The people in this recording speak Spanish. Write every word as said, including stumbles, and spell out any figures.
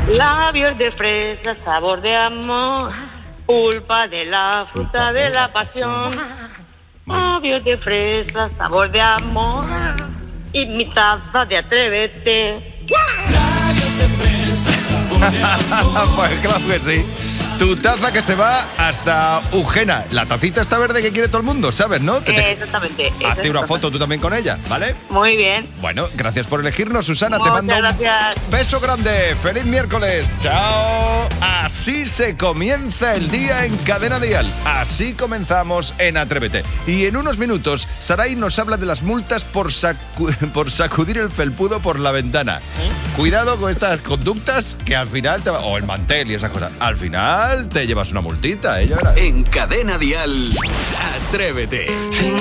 Labios de fresa, sabor de amor, pulpa de la fruta de la pasión. Labios de fresa, sabor de amor, y mi taza de Atrévete. Labios de fresa, sabor de amor. Pues claro que sí. Tu taza que se va hasta Eugena. La tacita está verde que quiere todo el mundo, ¿sabes, no? Te, te... Eh, exactamente. Hazte una foto tú también con ella, ¿vale? Muy bien. Bueno, gracias por elegirnos, Susana. Muchas te mando gracias. un beso grande. ¡Feliz miércoles! ¡Chao! Así se comienza el día en Cadena Dial. Así comenzamos en Atrévete. Y en unos minutos, Saray nos habla de las multas por, sacu- por sacudir el felpudo por la ventana. ¿Eh? Cuidado con estas conductas que al final te va... O el mantel y esas cosas. Al final te llevas una multita, ¿eh? Ya verás. En Cadena Dial, Atrévete.